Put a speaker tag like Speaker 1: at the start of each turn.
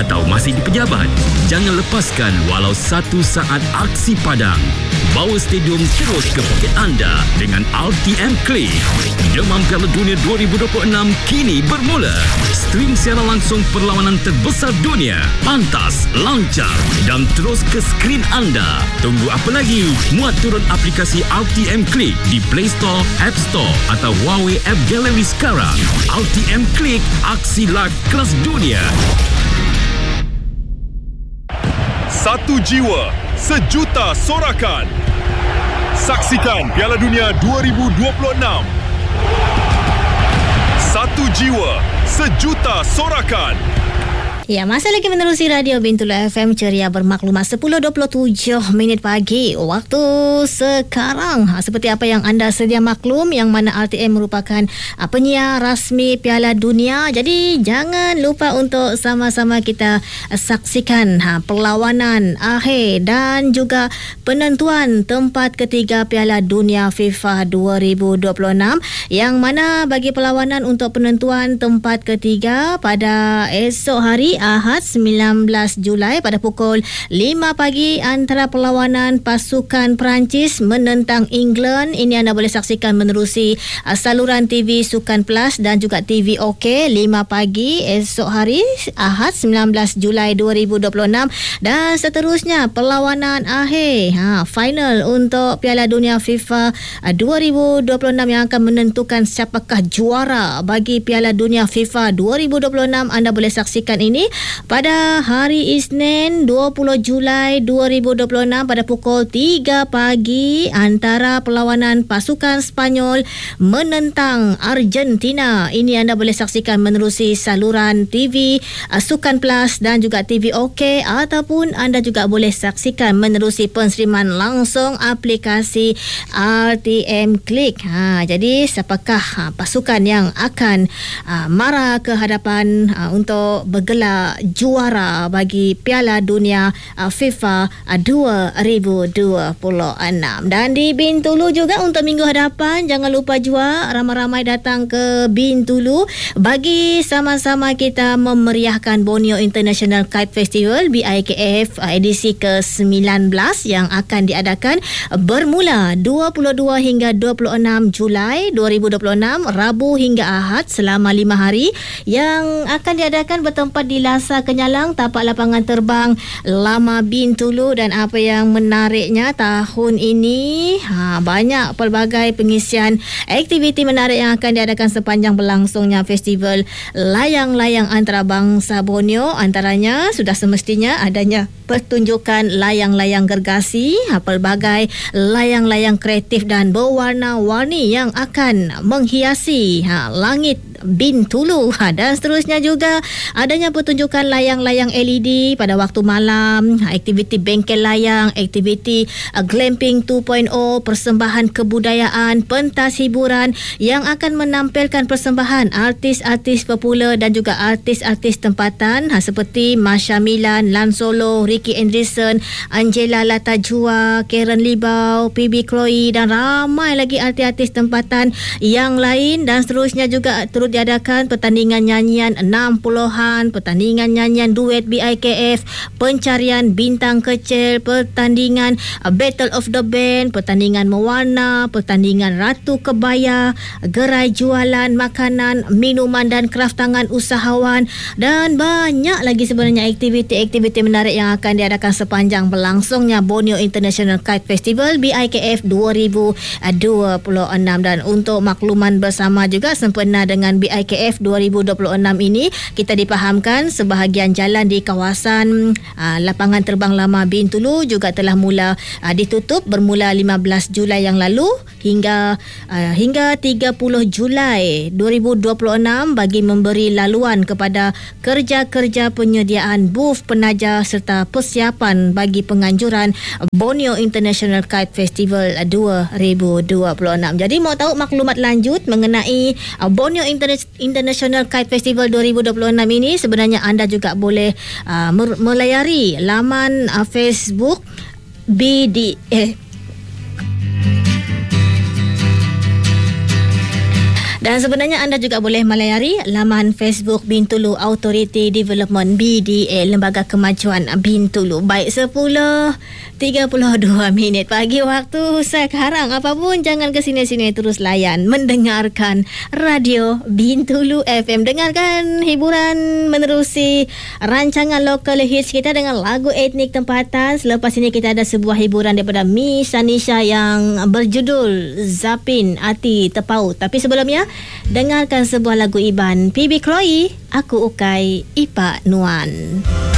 Speaker 1: atau masih di pejabat? Jangan lepaskan walau 1 saat aksi padang. Bawa stadium terus ke poket anda dengan RTM Click. Demam Piala Dunia 2026 kini bermula. Stream siaran langsung perlawanan terbesar dunia. Pantas, lancar dan terus ke skrin anda. Tunggu apa lagi? Muat turun aplikasi RTM Click di Play Store, App Store atau Huawei App Gallery sekarang. RTM Click, aksi live kelas dunia.
Speaker 2: Satu jiwa, sejuta sorakan. Saksikan Piala Dunia 2026. Satu jiwa, sejuta sorakan.
Speaker 3: Ya, masih lagi menerusi Radio Bintulu FM ceria bermaklumat 10.27 minit pagi waktu sekarang. Seperti apa yang anda sedia maklum, yang mana RTM merupakan penyiar rasmi Piala Dunia. Jadi jangan lupa untuk sama-sama kita saksikan perlawanan akhir dan juga penentuan tempat ketiga Piala Dunia FIFA 2026, yang mana bagi perlawanan untuk penentuan tempat ketiga pada esok hari Ahad 19 Julai pada pukul 5 pagi antara perlawanan pasukan Perancis menentang England. Ini anda boleh saksikan menerusi saluran TV Sukan Plus dan juga TV OK 5 pagi esok hari Ahad 19 Julai 2026. Dan seterusnya perlawanan akhir final untuk Piala Dunia FIFA 2026 yang akan menentukan siapakah juara bagi Piala Dunia FIFA 2026. Anda boleh saksikan ini pada hari Isnin 20 Julai 2026 pada pukul 3 pagi antara perlawanan pasukan Spanyol menentang Argentina. Ini anda boleh saksikan menerusi saluran TV Sukan Plus dan juga TV OK, ataupun anda juga boleh saksikan menerusi penseriman langsung aplikasi RTM Click. Jadi siapakah pasukan yang akan mara ke hadapan untuk bergelar juara bagi Piala Dunia FIFA 2026. Dan di Bintulu juga untuk minggu hadapan, jangan lupa juga ramai-ramai datang ke Bintulu bagi sama-sama kita memeriahkan Borneo International Kite Festival BIKF edisi ke-19 yang akan diadakan bermula 22 hingga 26 Julai 2026, Rabu hingga Ahad selama 5 hari, yang akan diadakan bertempat di Lasa Kenyalang, tapak lapangan terbang Lama Bintulu. Dan apa yang menariknya tahun ini banyak pelbagai pengisian aktiviti menarik yang akan diadakan sepanjang berlangsungnya festival layang-layang antarabangsa Borneo. Antaranya sudah semestinya adanya pertunjukan layang-layang gergasi, pelbagai layang-layang kreatif dan berwarna-warni yang akan menghiasi langit Bintulu. Dan seterusnya juga adanya pertunjukan layang-layang LED pada waktu malam, aktiviti bengkel layang, aktiviti glamping 2.0, persembahan kebudayaan, pentas hiburan yang akan menampilkan persembahan artis-artis popular dan juga artis-artis tempatan seperti Masha Milan, Lan Solo, Ricky Anderson, Angela Latajua, Karen Libau, PB Chloe dan ramai lagi artis-artis tempatan yang lain. Dan seterusnya juga turut diadakan pertandingan nyanyian 60-an, pertandingan nyanyian duet BIKF, pencarian bintang kecil, pertandingan Battle of the Band, pertandingan mewarna, pertandingan Ratu Kebaya, gerai jualan makanan, minuman dan kraft tangan usahawan, dan banyak lagi sebenarnya aktiviti-aktiviti menarik yang akan diadakan sepanjang berlangsungnya Borneo International Kite Festival BIKF 2026. Dan untuk makluman bersama juga, sempena dengan BIKF 2026 ini, kita dipahamkan sebahagian jalan di kawasan lapangan terbang Lama Bintulu juga telah mula ditutup bermula 15 Julai yang lalu hingga 30 Julai 2026 bagi memberi laluan kepada kerja-kerja penyediaan booth penaja serta persiapan bagi penganjuran Borneo International Kite Festival 2026. Jadi mau tahu maklumat lanjut mengenai Borneo International Kite Festival 2026 ini, sebenarnya anda juga boleh melayari laman Facebook Dan sebenarnya anda juga boleh melayari laman Facebook Bintulu Authority Development BDA, Lembaga Kemajuan Bintulu. Baik, 10:32 pagi waktu sekarang. Apapun jangan ke sini-sini, terus layan mendengarkan Radio Bintulu FM. Dengarkan hiburan menerusi rancangan lokal hits kita dengan lagu etnik tempatan. Selepas ini kita ada sebuah hiburan daripada Miss Anisha yang berjudul Zapin Ati Tepau. Tapi sebelumnya dengarkan sebuah lagu Iban PB Chloe, Aku Ukai Ipa Nuan.